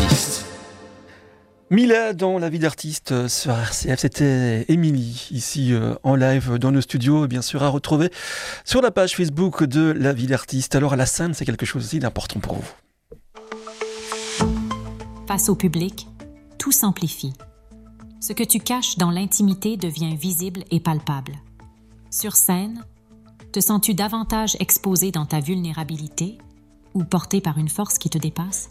d'artiste. Mila dans La vie d'artiste sur RCF, c'était Émilie ici en live dans nos studios, bien sûr à retrouver sur la page Facebook de La vie d'artiste. Alors la scène, c'est quelque chose aussi d'important pour vous. Face au public, tout s'amplifie. Ce que tu caches dans l'intimité devient visible et palpable. Sur scène, te sens-tu davantage exposé dans ta vulnérabilité ou porté par une force qui te dépasse?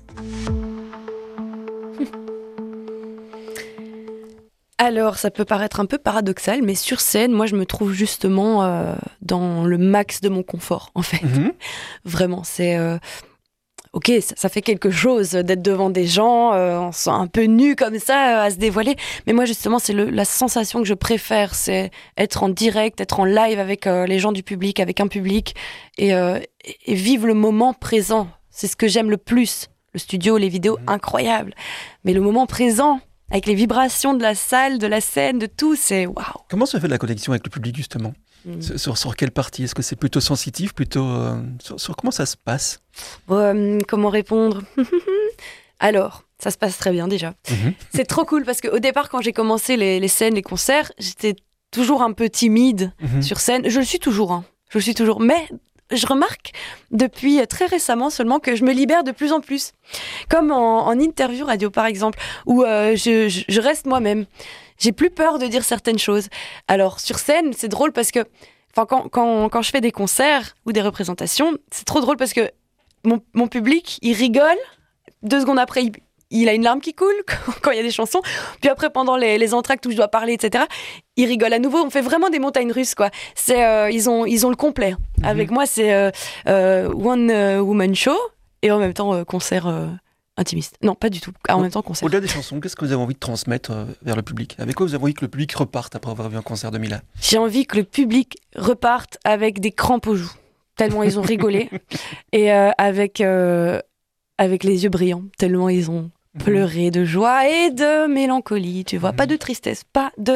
Alors, ça peut paraître un peu paradoxal, mais sur scène, moi, je me trouve justement dans le max de mon confort, en fait. Vraiment, c'est... Ok, ça fait quelque chose d'être devant des gens, on se sent un peu nu comme ça, à se dévoiler. Mais moi, justement, c'est la sensation que je préfère, c'est être en direct, être en live avec les gens du public, avec un public, et vivre le moment présent. C'est ce que j'aime le plus. Le studio, les vidéos, incroyables. Mais le moment présent, avec les vibrations de la salle, de la scène, de tout, c'est waouh. Comment se fait la connexion avec le public, justement ? Sur quelle partie ? Est-ce que c'est plutôt sensitif, plutôt sur comment ça se passe ? Comment répondre ? Alors, ça se passe très bien déjà. C'est trop cool parce qu'au départ, quand j'ai commencé les scènes, les concerts, j'étais toujours un peu timide sur scène. Je le suis toujours, mais je remarque depuis très récemment seulement que je me libère de plus en plus. Comme en interview radio, par exemple, où je reste moi-même. J'ai plus peur de dire certaines choses. Alors, sur scène, c'est drôle parce que quand je fais des concerts ou des représentations, c'est trop drôle parce que mon public, il rigole. 2 secondes après, il a une larme qui coule quand il y a des chansons. Puis après, pendant les entr'actes où je dois parler, etc., il rigole à nouveau. On fait vraiment des montagnes russes, quoi. Ils ont le complet. Avec moi, c'est one woman show et en même temps concert intimiste. Non, pas du tout. En même temps concert. Au-delà des chansons, qu'est-ce que vous avez envie de transmettre vers le public ? Avec quoi vous avez envie que le public reparte après avoir vu un concert de Mila ? J'ai envie que le public reparte avec des crampes aux joues, tellement ils ont rigolé, et avec les yeux brillants, tellement ils ont pleuré de joie et de mélancolie, tu vois. Pas de tristesse.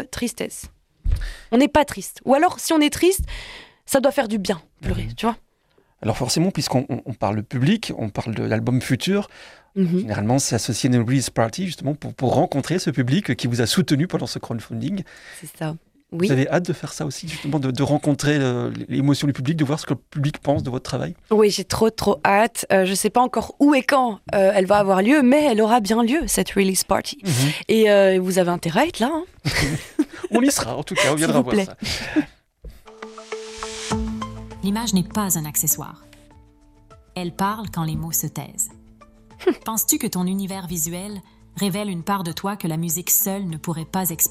On n'est pas triste. Ou alors, si on est triste, ça doit faire du bien, pleurer, tu vois. Alors forcément, puisqu'on parle de public, on parle de l'album futur, généralement c'est associé à une release party, justement, pour rencontrer ce public qui vous a soutenu pendant ce crowdfunding. C'est ça. Oui. Vous avez hâte de faire ça aussi, justement, de rencontrer l'émotion du public, de voir ce que le public pense de votre travail ? Oui, j'ai trop hâte. Je ne sais pas encore où et quand elle va avoir lieu, mais elle aura bien lieu, cette release party. Et vous avez intérêt à être là. On y sera, en tout cas, on viendra voir ça. L'image n'est pas un accessoire. Elle parle quand les mots se taisent. Penses-tu que ton univers visuel révèle une part de toi que la musique seule ne pourrait pas exprimer ?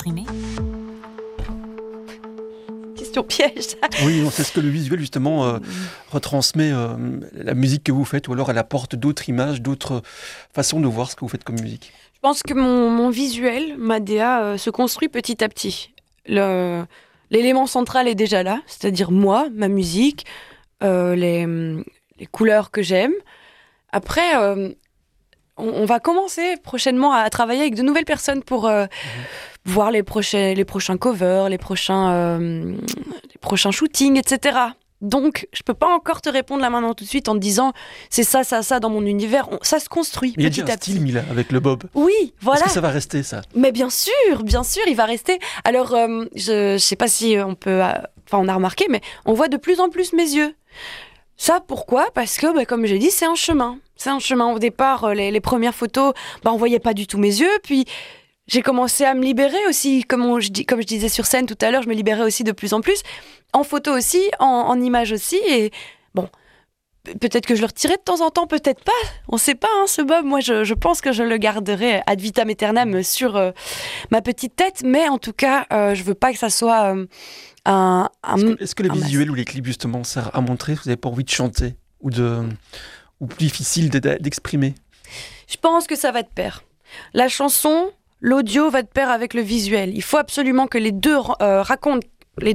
Question piège. Oui, c'est ce que le visuel, justement, retransmet la musique que vous faites, ou alors elle apporte d'autres images, d'autres façons de voir ce que vous faites comme musique. Je pense que mon visuel, ma DA, se construit petit à petit. L'élément central est déjà là, c'est-à-dire moi, ma musique, les couleurs que j'aime. Après, on va commencer prochainement à travailler avec de nouvelles personnes pour voir les prochains covers, les prochains shootings, etc. Donc, je peux pas encore te répondre là maintenant tout de suite en te disant c'est ça dans mon univers. Ça se construit petit à petit. Il y a déjà un style, Mila, avec le bob. Oui, voilà. Est-ce que ça va rester, ça ? Mais bien sûr, il va rester. Alors, je sais pas si on peut... on a remarqué, mais on voit de plus en plus mes yeux. Ça, pourquoi ? Parce que, comme j'ai dit, c'est un chemin. C'est un chemin. Au départ, les premières photos, on voyait pas du tout mes yeux. Puis, j'ai commencé à me libérer aussi. Comme je disais sur scène tout à l'heure, je me libérais aussi de plus en plus. En photo aussi, en image aussi. Et bon, peut-être que je le retirerai de temps en temps, peut-être pas. On sait pas, ce bob. Moi, je pense que je le garderai ad vitam aeternam sur ma petite tête. Mais en tout cas, je veux pas que ça soit... Est-ce que les visuels ou les clips, justement, servent à montrer que vous n'avez pas envie de chanter ou plus difficile d'exprimer ? Je pense que ça va de pair. La chanson, l'audio va de pair avec le visuel. Il faut absolument que les deux racontent, les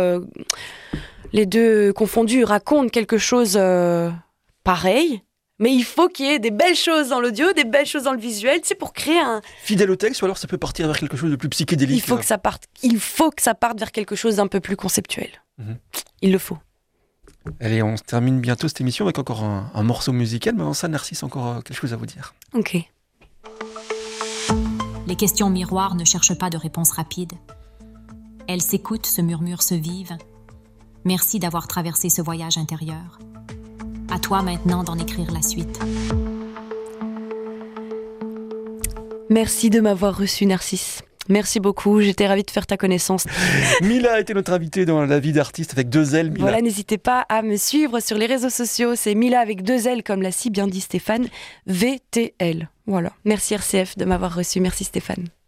deux confondus racontent quelque chose pareil. Mais il faut qu'il y ait des belles choses dans l'audio, des belles choses dans le visuel, pour créer un... Fidèle au texte, ou alors ça peut partir vers quelque chose de plus psychédélique. Il faut que ça parte vers quelque chose d'un peu plus conceptuel. Il le faut. Allez, on se termine bientôt cette émission avec encore un morceau musical, mais avant ça, Narcisse a encore quelque chose à vous dire. Ok. Les questions miroirs ne cherchent pas de réponse rapide. Elles s'écoutent, se murmurent, se vivent. Merci d'avoir traversé ce voyage intérieur. À toi maintenant d'en écrire la suite. Merci de m'avoir reçu, Narcisse. Merci beaucoup, j'étais ravie de faire ta connaissance. Mila a été notre invitée dans La vie d'artiste avec 2 L. Mila. Voilà, n'hésitez pas à me suivre sur les réseaux sociaux. C'est Mila avec 2 L, comme l'a si bien dit Stéphane, VTL. Voilà. Merci RCF de m'avoir reçu. Merci Stéphane.